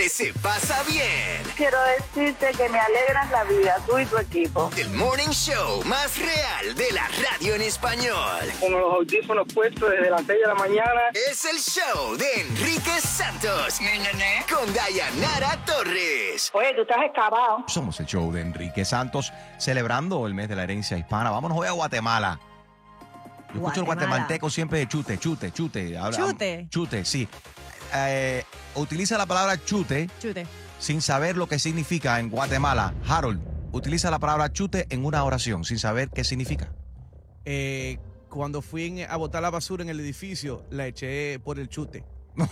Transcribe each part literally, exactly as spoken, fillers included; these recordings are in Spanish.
Se pasa bien. Quiero decirte que me alegras la vida, tú y tu equipo. El morning show más real de la radio en español. Con los audífonos puestos desde las seis de la mañana. Es el show de Enrique Santos. ¿Ne? Con Dayanara Torres. Oye, tú estás excavado. Somos el show de Enrique Santos, celebrando el mes de la herencia hispana. Vámonos hoy a Guatemala. Yo escucho el guatemalteco siempre de chute, chute, chute. Habla- Chute. Chute, sí. Eh, utiliza la palabra chute Chute. sin saber lo que significa en Guatemala. Harold, utiliza la palabra chute en una oración sin saber qué significa. Eh, cuando fui en- a botar la basura en el edificio, la eché por el chute. No,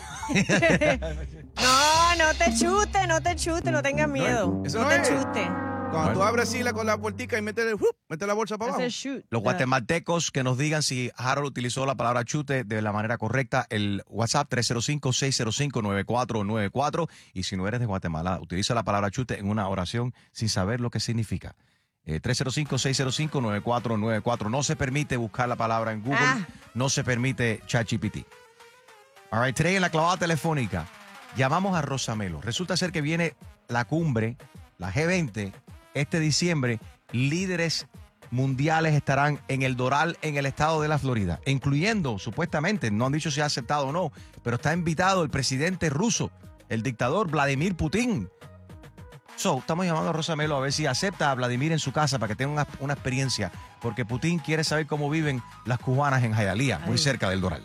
no te chute, no te chute, no tengas miedo. eso no no te es. chute. Cuando tú Bueno. abres así la, con la puertica y metes, el, ¡up! metes la bolsa para Ese abajo. es shoot. Los guatemaltecos que nos digan si Harold utilizó la palabra chute de la manera correcta. El WhatsApp tres cero cinco, seis cero cinco, nueve cuatro nueve cuatro. Y si no eres de Guatemala, utiliza la palabra chute en una oración sin saber lo que significa. Eh, tres cero cinco, seis cero cinco, nueve cuatro nueve cuatro. No se permite buscar la palabra en Google. Ah. No se permite ChatGPT. All right, today en la clavada telefónica llamamos a Rosamelo. Resulta ser que viene la cumbre, la G veinte, este diciembre. Líderes mundiales estarán en el Doral, en el estado de la Florida, incluyendo, supuestamente, no han dicho si ha aceptado o no, pero está invitado el presidente ruso, el dictador Vladimir Putin. So, estamos llamando a Rosamelo a ver si acepta a Vladimir en su casa para que tenga una, una experiencia, porque Putin quiere saber cómo viven las cubanas en Hialeah, muy Ay. cerca del Doral.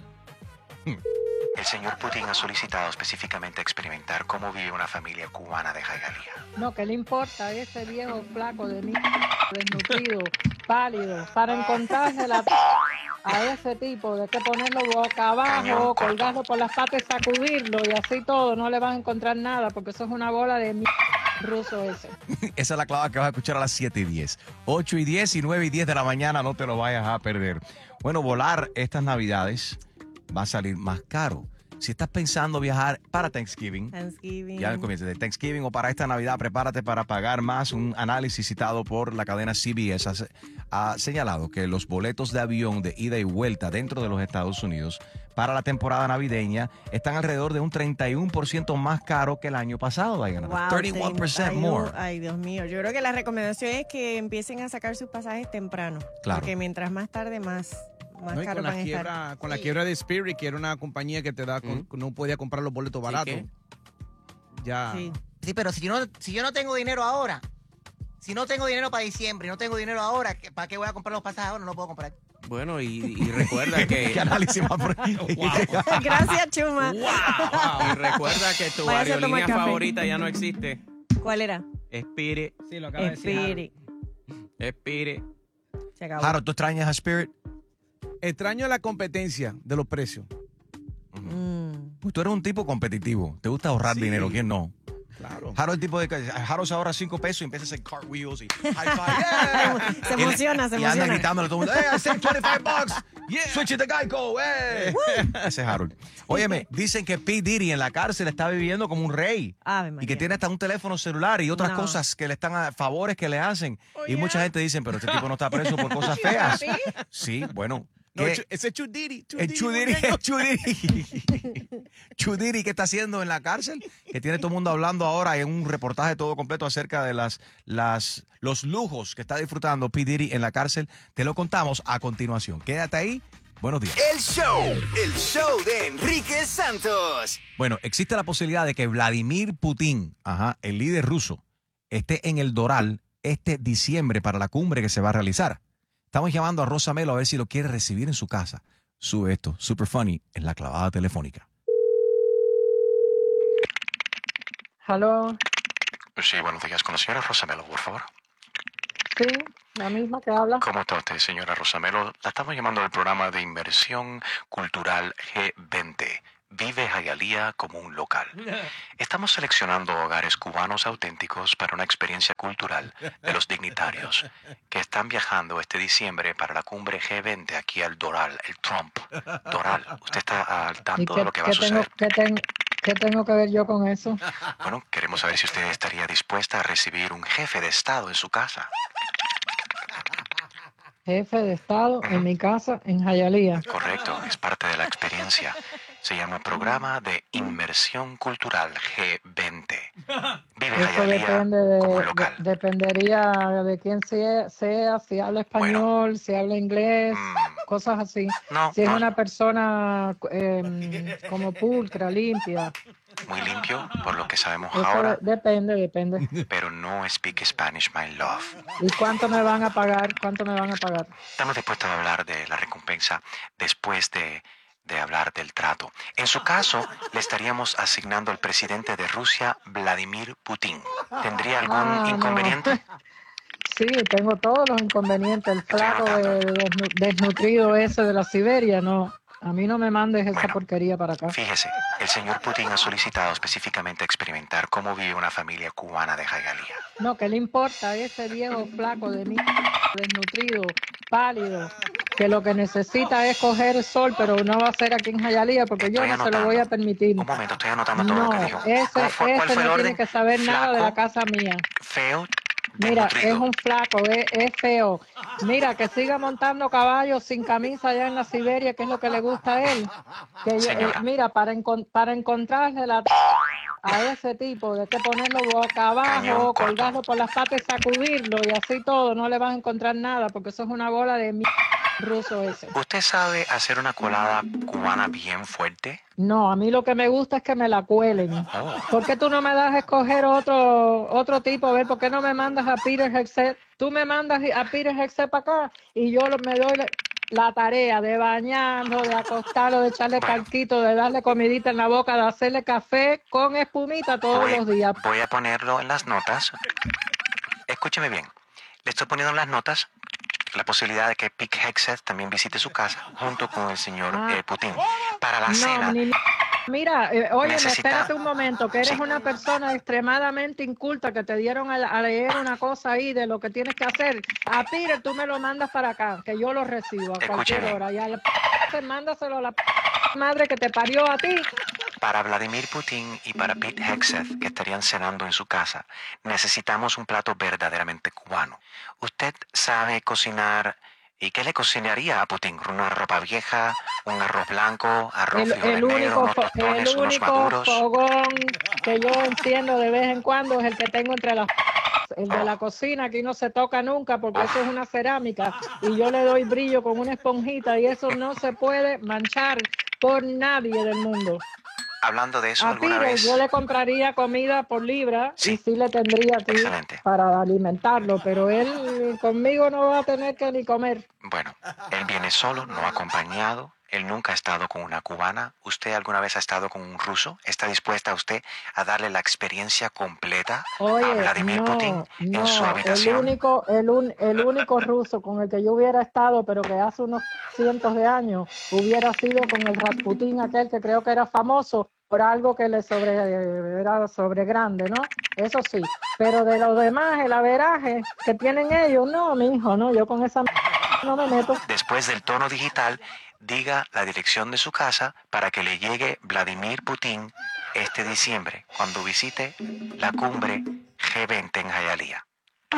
El señor Putin ha solicitado específicamente experimentar cómo vive una familia cubana de Hialeah. No, ¿qué le importa a ese viejo flaco de mí, desnutrido, pálido, para encontrarse la a ese tipo de que ponerlo boca abajo, colgarlo por las patas y sacudirlo y así todo? No le van a encontrar nada porque eso es una bola de mierda ruso ese. Esa es la clave que vas a escuchar a las siete y diez. ocho y diez y nueve y diez de la mañana, no te lo vayas a perder. Bueno, volar estas navidades va a salir más caro. Si estás pensando viajar para Thanksgiving, Thanksgiving. ya comienza de Thanksgiving o para esta Navidad, prepárate para pagar más. Un análisis citado por la cadena C B S ha, ha señalado que los boletos de avión de ida y vuelta dentro de los Estados Unidos para la temporada navideña están alrededor de un treinta y uno por ciento más caro que el año pasado, Diana. Wow, treinta y uno por ciento treinta y uno. more. Ay, Dios mío. Yo creo que la recomendación es que empiecen a sacar sus pasajes temprano. Claro. Porque mientras más tarde, más, más No, y caro con la, van a estar. quiebra, con la quiebra de Spirit, que era una compañía que te da, con- no podía comprar los boletos baratos. Ya. Sí. Sí, pero si, no, si yo no tengo dinero ahora, si no tengo dinero para diciembre, no tengo dinero ahora, ¿qué- ¿para qué voy a comprar los pasajes ahora? No los puedo comprar. Bueno, y, y recuerda ¿Qué que... análisis más? pro- Gracias, Chuma. ¡Wow! Y recuerda que tu Váyase a tomar aerolínea café. favorita ya no existe. ¿Cuál era? Spirit, Sí, lo acaba de decir. Spirit. Spirit. Se acabó. Harold, ¿tú extrañas a Spirit? Extraño la competencia de los precios. Mm. Pues tú eres un tipo competitivo. Te gusta ahorrar Sí. dinero. ¿Quién no? Claro. Harold, el tipo de que Harold se ahorra cinco pesos y empieza a hacer cartwheels y high five. Yeah. Se emociona, se y anda emociona. gritándole a todo el mundo. Hey, I saved twenty-five bucks. Yeah. Switch it to Geico. Hey. Ese es Harold. Óyeme, dicen que P. Diddy en la cárcel está viviendo como un rey. Ave Y que María. tiene hasta un teléfono celular y otras No. cosas que le están a favores que le hacen. Oh, y yeah. mucha gente dice, pero este tipo no está preso por cosas feas. Sí, bueno. No, ¿qué? Chu- ese es Chudiri. El Chudiri, el Chudiri. Chudiri, ¿qué está haciendo en la cárcel? Que tiene todo el mundo hablando ahora en un reportaje todo completo acerca de las, las, los lujos que está disfrutando P. Diddy en la cárcel. Te lo contamos a continuación. Quédate ahí. Buenos días. El show, el show de Enrique Santos. Bueno, existe la posibilidad de que Vladimir Putin, ajá, el líder ruso, esté en el Doral este diciembre para la cumbre que se va a realizar. Estamos llamando a Rosamelo a ver si lo quiere recibir en su casa. Sube esto, super funny, en la clavada telefónica. ¿Aló? Sí, buenos días. Con la señora Rosamelo, por favor. Sí, la misma que habla. ¿Cómo está usted, señora Rosamelo? La estamos llamando del programa de inversión cultural G veinte. Vive Hialeah como un local. Estamos seleccionando hogares cubanos auténticos para una experiencia cultural de los dignitarios que están viajando este diciembre para la cumbre G veinte aquí al Doral, el Trump. Doral, ¿usted está al ¿Y tanto qué, de lo que va a qué tengo, suceder? qué, ten- qué tengo que ver yo con eso? Bueno, queremos saber si usted estaría dispuesta a recibir un jefe de Estado en su casa. jefe de Estado en mi casa en Hialeah. Correcto, es parte de la experiencia. Se llama Programa de Inmersión Cultural G veinte. Vive Eso Hialeah depende como de, local. de- dependería de quién sea, sea, si habla español, si habla inglés, cosas así. No, si es no. una persona eh, como pulcra, limpia. Muy limpio, por lo que sabemos Eso ahora, de- depende, depende. pero no speak Spanish, my love. ¿Y cuánto me van a pagar? ¿Cuánto me van a pagar? Estamos dispuestos a hablar de la recompensa después de, de hablar del trato. En su caso, le estaríamos asignando al presidente de Rusia, Vladimir Putin. ¿Tendría algún Ah, no. inconveniente? Sí, tengo todos los inconvenientes. El flaco de- desnu- desnutrido ese de la Siberia, no. A mí no me mandes esa porquería para acá. Fíjese, el señor Putin ha solicitado específicamente experimentar cómo vive una familia cubana de Hialeah. No, ¿qué le importa ese viejo flaco de mí, desnutrido, pálido, que lo que necesita es coger el sol, pero no va a ser aquí en Hialeah porque yo Estoy no se lo voy a permitir. Un momento, estoy anotando todo No, lo que dijo. ese, ¿Cuál fue, cuál ese fue el no orden? tiene que saber nada de la Flaco, casa mía. feo, Mira, es desnutrido. un flaco, es, es feo. Mira, que siga montando caballos sin camisa allá en la Siberia, que es lo que le gusta a él. Que yo- Señora. eh, mira, para, encon- para encontrarle la a ese tipo, de que ponerlo boca abajo, colgarlo por las patas y sacudirlo y así todo, no le vas a encontrar nada, porque eso es una bola de mierda ruso ese. ¿Usted sabe hacer una colada cubana bien fuerte? No, a mí lo que me gusta es que me la cuelen. Oh. ¿Por qué tú no me das a escoger otro otro tipo? A ver, ¿por qué no me mandas a Peter Hexet? Tú me mandas a Peter Hexet para acá y yo lo- me doy la, la tarea de bañarlo, de acostarlo, de echarle calquito, de darle comidita en la boca, de hacerle café con espumita todos Voy, los días. voy a ponerlo en las notas. Escúcheme bien. Le estoy poniendo en las notas la posibilidad de que Pete Hegseth también visite su casa junto con el señor Ah. eh, Putin para la No, cena. ni- Mira, eh, oye, Necesita- espérate un momento, que eres Sí. una persona extremadamente inculta, que te dieron a, a leer una cosa ahí de lo que tienes que hacer. A Peter tú me lo mandas para acá, que yo lo recibo a Escuche cualquier bien. hora. Y a la p- mándaselo a la p- madre que te parió a ti. Para Vladimir Putin y para Pete Hegseth, que estarían cenando en su casa, necesitamos un plato verdaderamente cubano. ¿Usted sabe cocinar? ¿Y qué le cocinaría a Putin? ¿Una ropa vieja? ¿Un arroz blanco? ¿Arroz El, frijoles el negros? único, ¿Unos fo- tostones? el ¿Unos único maduros? fogón que yo enciendo de vez en cuando es el que tengo entre las p- el de la cocina, aquí no se toca nunca porque eso es una cerámica y yo le doy brillo con una esponjita y eso no se puede manchar por nadie del mundo. Hablando de eso, A ¿alguna Peter vez? yo le compraría comida por libra y sí le tendría aquí para alimentarlo, pero él conmigo no va a tener que ni comer. Bueno, él viene solo, no acompañado. Él nunca ha estado con una cubana. ¿Usted alguna vez ha estado con un ruso? ¿Está dispuesta usted a darle la experiencia completa Oye, a Vladimir no, Putin no, en su el habitación? único, el, un- el único ruso con el que yo hubiera estado, pero que hace unos cientos de años, hubiera sido con el Rasputín aquel que creo que era famoso por algo que le sobre, era sobre grande, ¿no? Eso sí, pero de los demás, el averaje que tienen ellos, no, mi hijo, no, yo con esa m- no me meto. Después del tono digital, diga la dirección de su casa para que le llegue Vladimir Putin este diciembre, cuando visite la cumbre G veinte en Hialeah.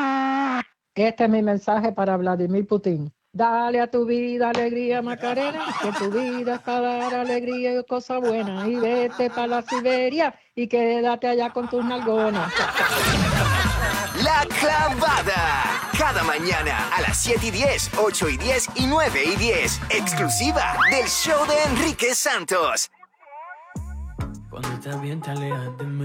Este es mi mensaje para Vladimir Putin. Dale a tu vida alegría, Macarena, que tu vida es para dar alegría y cosas buenas. Y vete para la Siberia y quédate allá con tus nalgonas. La Clavada. Cada mañana a las siete y diez, ocho y diez y nueve y diez. Exclusiva del show de Enrique Santos. Cuando estás bien te alejas de mí.